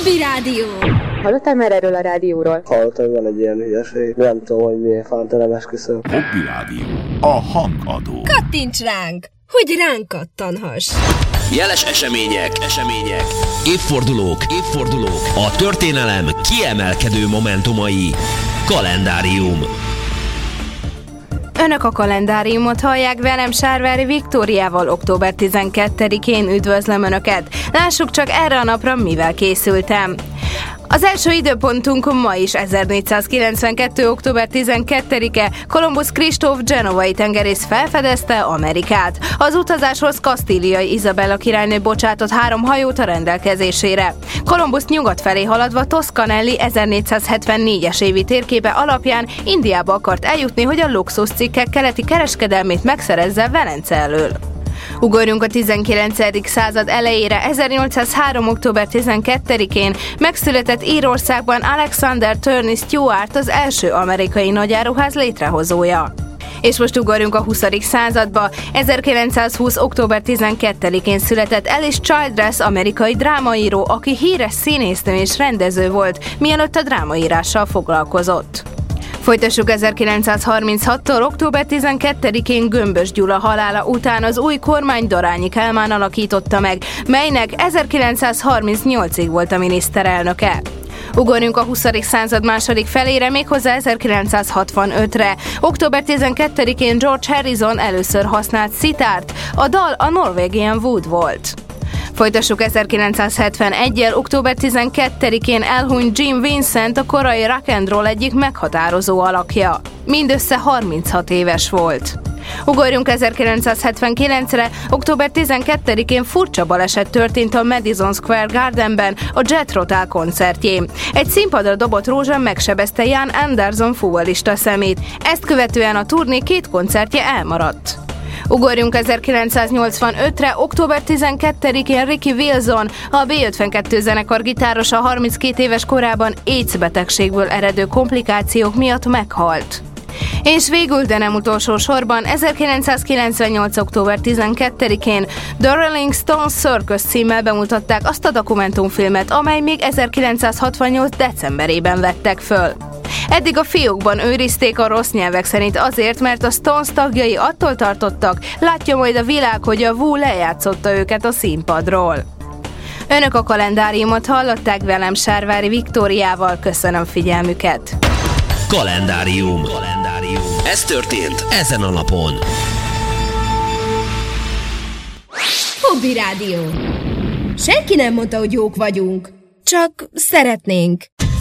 Hobby Rádió. Hallottál már erről a rádióról? Hallottam, hogy van egy ilyen hülyeség. Nem tudom, hogy miért fántelen esküszöm. Hobby Rádió. A hangadó. Kattints ránk, hogy ránk kattanhass. Jeles események. Évfordulók. A történelem kiemelkedő momentumai. Kalendárium. Önök a kalendáriumot hallják, velem Sárvári Viktóriával. Október 12-én üdvözlöm Önöket. Lássuk csak erre a napra, mivel készültem. Az első időpontunk ma is 1492. október 12-e. Kolumbusz Kristóf genovai tengerész felfedezte Amerikát. Az utazáshoz kasztíliai Izabella királynő bocsátott 3 hajót a rendelkezésére. Kolumbusz nyugat felé haladva Toscanelli 1474-es évi térképe alapján Indiába akart eljutni, hogy a luxuscikkek keleti kereskedelmét megszerezze Velence elől. Ugorjunk a 19. század elejére. 1803. október 12-én megszületett Írországban Alexander Turney Stuart, az első amerikai nagyáruház létrehozója. És most ugorjunk a 20. századba. 1920. október 12-én született Alice Childress, amerikai drámaíró, aki híres színésznő és rendező volt, mielőtt a drámaírással foglalkozott. Folytassuk 1936-tól. október 12-én Gömbös Gyula halála után az új kormány Dorányi Kálmán alakította meg, melynek 1938-ig volt a miniszterelnöke. Ugorjunk a 20. század második felére, méghozzá 1965-re. Október 12-én George Harrison először használt szitárt, a dal a Norwegian Wood volt. Folytassuk 1971-el. október 12-én elhunyt Jim Vincent, a korai rock and roll egyik meghatározó alakja. Mindössze 36 éves volt. Ugorjunk 1979-re. október 12-én furcsa baleset történt a Madison Square Gardenben a Jethro Tull koncertjén. Egy színpadra dobott rózsa megsebezte Ian Anderson fuvolista szemét. Ezt követően a turné 2 koncertje elmaradt. Ugorjunk 1985-re. október 12-én Ricky Wilson, a B-52 zenekar gitárosa 32 éves korában AIDS betegségből eredő komplikációk miatt meghalt. És végül, de nem utolsó sorban, 1998. október 12-én The Rolling Stones Circus címmel bemutatták azt a dokumentumfilmet, amely még 1968. decemberében vettek föl. Eddig a fiókban őrizték a rossz nyelvek szerint azért, mert a Stones tagjai attól tartottak, látja majd a világ, hogy a Who lejátszotta őket a színpadról. Önök a kalendáriumot hallották, velem Sárvári Viktóriával. Köszönöm figyelmüket! Kalendárium. Ez történt ezen a napon. Hobby Rádió. Senki nem mondta, hogy jók vagyunk. Csak szeretnénk.